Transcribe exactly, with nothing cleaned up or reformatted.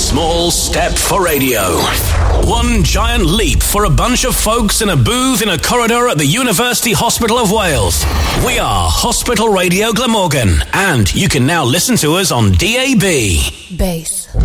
small step for radio. One giant leap for a bunch of folks in a booth in a corridor at the University Hospital of Wales. We are Hospital Radio Glamorgan, and you can now listen to us on D A B. Bass.